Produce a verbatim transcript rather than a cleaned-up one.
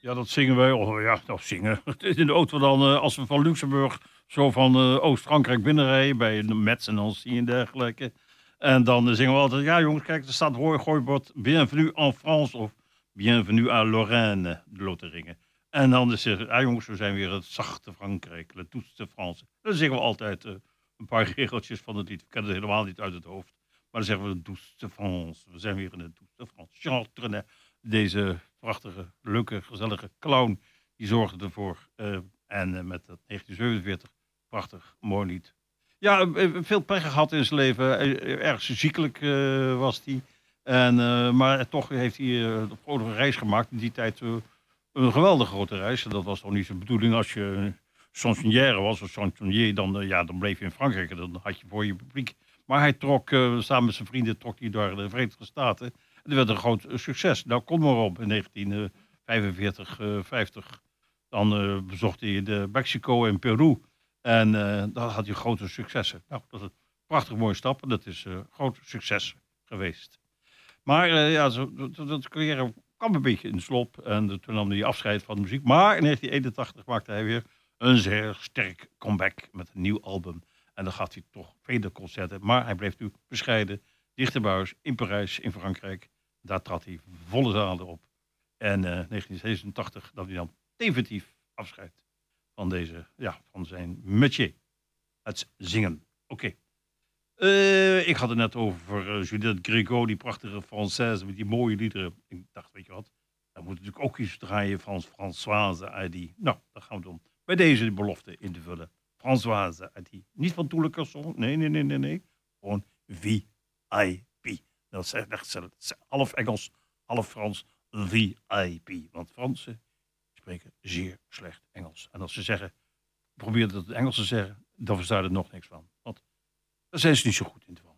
Ja, dat zingen wij. Oh ja, dat zingen. In de auto dan, uh, als we van Luxemburg zo van uh, Oost-Frankrijk binnenrijden, bij de Metz en Nancy en dergelijke. En dan uh, zingen we altijd, ja jongens, kijk, er staat hoor, gooibord, bienvenue en France of bienvenue à Lorraine, de Lotharingen. En dan is het, ja jongens, we zijn weer het zachte Frankrijk, le douce de France. Dan zingen we altijd uh, een paar regeltjes van het lied. We kennen het helemaal niet uit het hoofd. Maar dan zeggen we douce de France. We zijn weer in de douce de France. Chantre, deze prachtige, leuke, gezellige clown, die zorgde ervoor. Uh, en uh, met dat negentien zevenenveertig, prachtig, mooi lied. Ja, uh, veel pech gehad in zijn leven. Uh, erg ziekelijk uh, was hij. En, uh, maar toch heeft hij uh, een vrolijke reis gemaakt. In die tijd uh, een geweldige grote reis. Dat was toch niet zijn bedoeling. Als je chansonnière was of chansonnier, dan, uh, ja, dan bleef je in Frankrijk. En dan had je voor je publiek. Maar hij trok, uh, samen met zijn vrienden, trok hij door de Verenigde Staten. En dat werd een groot uh, succes. Nou, kom maar op, in negentien vijfenveertig, uh, vijftig. Dan uh, bezocht hij de Mexico en Peru. En uh, daar had hij grote successen. Nou, dat is een prachtig mooie stap. En dat is een uh, groot succes geweest. Maar uh, ja, dat carrière kwam een beetje in de slop. En uh, toen nam hij afscheid van de muziek. Maar in negentien eenentachtig maakte hij weer een zeer sterk comeback met een nieuw album. En dan gaf hij toch vele concerten. Maar hij bleef nu bescheiden, dichter bij huis, in Parijs, in Frankrijk. Daar trad hij volle zalen op. En uh, negentien zesentachtig nam hij dan definitief afscheid van, deze, ja, van zijn métier. Het zingen. Oké. Okay. Uh, ik had het net over uh, Juliette Gréco, die prachtige Française met die mooie liederen. Ik dacht, weet je wat, dan moet natuurlijk ook iets draaien van Françoise Hardy. Nou, dat gaan we doen. Bij deze belofte in te vullen. Françoise Hardy. Niet van Toele Casson. Nee, nee, nee, nee, nee. Gewoon V I P. Dat is echt half Engels, half Frans. V I P. Want Fransen spreken zeer slecht Engels. En als ze zeggen, probeer dat het Engels te zeggen, dan versta je er nog niks van. Want daar zijn ze niet zo goed in te